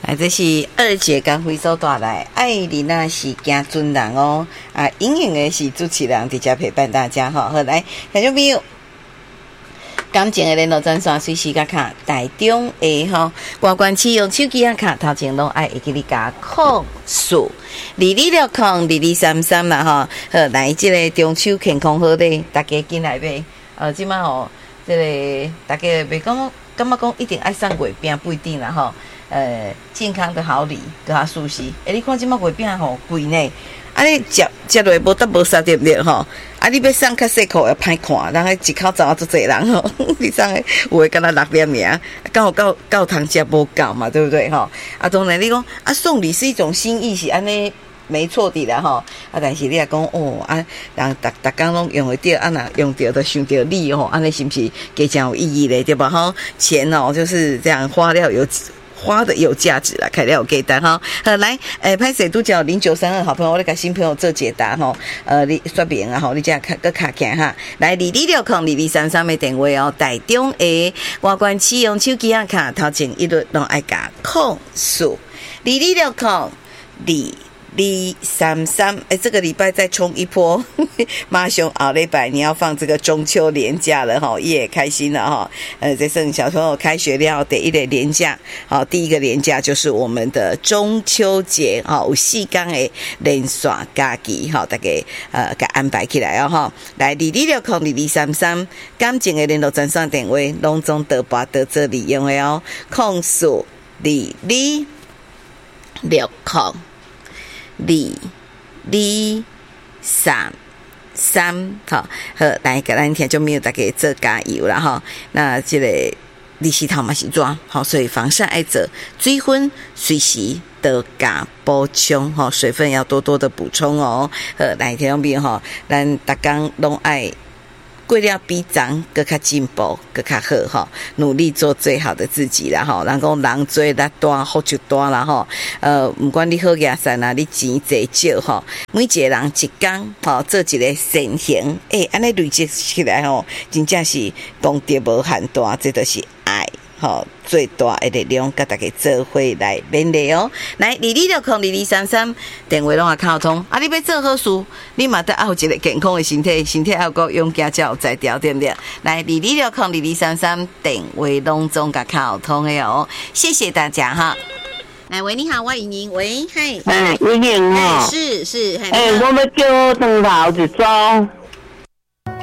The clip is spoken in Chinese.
这是二姐刚回收带来，爱你那是行尊人哦。莹莹的是主持人，伫遮陪伴大家哈。好，来，听众朋友，感情的联络专线随时甲卡台中的哈，关关市用手机卡头前拢爱会记你加控诉22602233啦哈。好，来，这个中秋健康好咧，大家进来买。即摆吼，这个大家袂感觉讲一定爱送月饼，不一定啦吼。健康的好礼，搁较舒适。你看即摆月饼吼贵呢，你食落无得无杀对不对吼？你要送较细颗又歹看，人迄一口罩足侪人吼，你送的有诶敢若6粒尔，够通食无够嘛，对不对吼？当然你讲送礼是一种心意，是安尼。没错的啦吼，但是你也讲人逐工拢用会着，若用着就想着你吼，安尼是不是加真有意义咧？对吧？吼，钱就是这样花的有价值啦，开了有价值哈。好，来，拍摄拄叫0932好朋友，我咧甲新朋友做解答吼。你说明啊吼，你才个卡行哈。来22602233的电话哦，台中的外观市用手机卡头前一律拢爱加控诉22602233，这个礼拜再冲一波，马上后礼拜你要放这个中秋连假了哈，也开心了哈。这剩小朋友开学了第一个连假，好，第一个连假就是我们的中秋节哈，有4天的连续假期哈，大家给安排起来哦哈。来22602233，感情的联络专线电话，拢总得把得这里用的哦，控诉2260。223，好，来个咱听就没有大家做加油啦哈。那这个利息头嘛是怎？好，所以防晒爱做，水分随时都加补充哈，水分要多多的补充哦。来听众朋友哈，咱逐工拢爱。过了比咱更较进步，更较好哈，努力做最好的自己啦哈。人讲人做力大，福就大啦哈。不管你好野善啊，你钱济少哈，每一个人一天哈做一个善行，安尼累积起来吼，真正是功德无限大，这就是爱。好，最大的力量，甲大家做伙来勉励哦。来22602233电话拢也靠通。你要做好事，你嘛得要有一个健康的身体，身体要够勇敢才有才调，对不对？来22602233电话拢总甲靠通的哦。谢谢大家哈。来，喂，你好，我莹莹，喂，嗨， 莹莹哦， 是， 我们叫长头一桩。